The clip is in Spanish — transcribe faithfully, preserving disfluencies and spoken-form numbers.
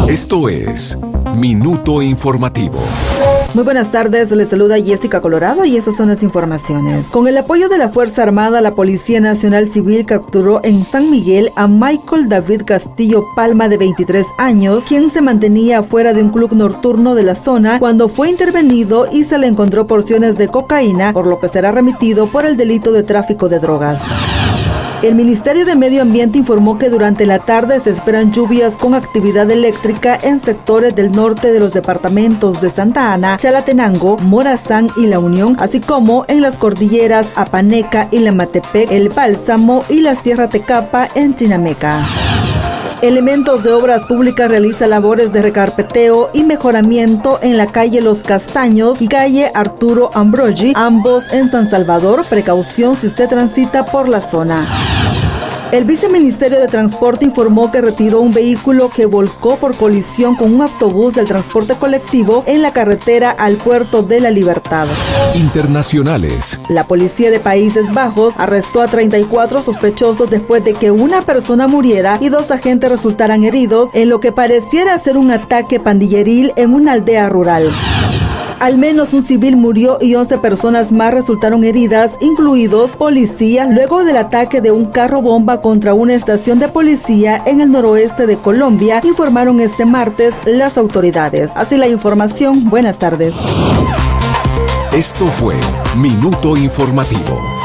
Esto es Minuto Informativo. Muy buenas tardes, les saluda Jessica Colorado y estas son las informaciones. Con el apoyo de la Fuerza Armada, la Policía Nacional Civil capturó en San Miguel a Michael David Castillo Palma, de veintitrés años, quien se mantenía fuera de un club nocturno de la zona cuando fue intervenido y se le encontró porciones de cocaína, por lo que será remitido por el delito de tráfico de drogas. El Ministerio de Medio Ambiente informó que durante la tarde se esperan lluvias con actividad eléctrica en sectores del norte de los departamentos de Santa Ana, Chalatenango, Morazán y La Unión, así como en las cordilleras Apaneca y Lamatepec, El Bálsamo y la Sierra Tecapa en Chinameca. Elementos de Obras Públicas realiza labores de recarpeteo y mejoramiento en la calle Los Castaños y calle Arturo Ambrogi, ambos en San Salvador. Precaución si usted transita por la zona. El Viceministerio de Transporte informó que retiró un vehículo que volcó por colisión con un autobús del transporte colectivo en la carretera al Puerto de la Libertad. Internacionales. La policía de Países Bajos arrestó a treinta y cuatro sospechosos después de que una persona muriera y dos agentes resultaran heridos en lo que pareciera ser un ataque pandilleril en una aldea rural. Al menos un civil murió y once personas más resultaron heridas, incluidos policías, luego del ataque de un carro bomba contra una estación de policía en el noroeste de Colombia, informaron este martes las autoridades. Así la información. Buenas tardes. Esto fue Minuto Informativo.